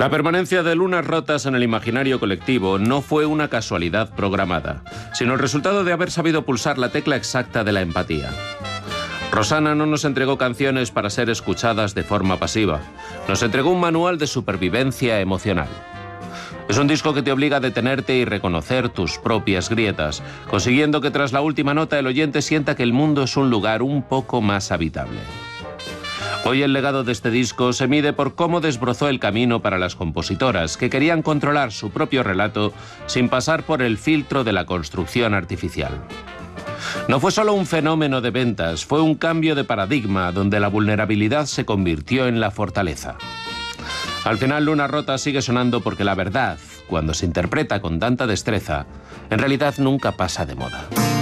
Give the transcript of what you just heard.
La permanencia de lunas rotas en el imaginario colectivo no fue una casualidad programada, sino el resultado de haber sabido pulsar la tecla exacta de la empatía. Rosana no nos entregó canciones para ser escuchadas de forma pasiva, nos entregó un manual de supervivencia emocional. Es un disco que te obliga a detenerte y reconocer tus propias grietas, consiguiendo que tras la última nota el oyente sienta que el mundo es un lugar un poco más habitable. Hoy el legado de este disco se mide por cómo desbrozó el camino para las compositoras que querían controlar su propio relato sin pasar por el filtro de la construcción artificial. No fue solo un fenómeno de ventas, fue un cambio de paradigma donde la vulnerabilidad se convirtió en la fortaleza. Al final, Luna Rota sigue sonando porque la verdad, cuando se interpreta con tanta destreza, en realidad nunca pasa de moda.